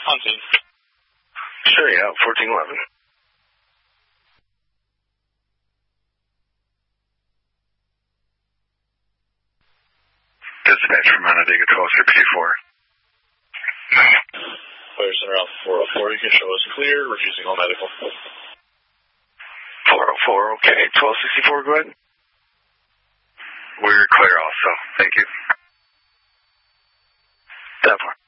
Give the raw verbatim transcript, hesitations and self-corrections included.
on scene. Sure, yeah, fourteen eleven. Dispatch from Onondaga twelve sixty-four. Fire Center Alpha four oh four, you can show us clear, refusing all medical. four oh four, okay, twelve sixty-four, go ahead. We're clear also, thank you. ten four.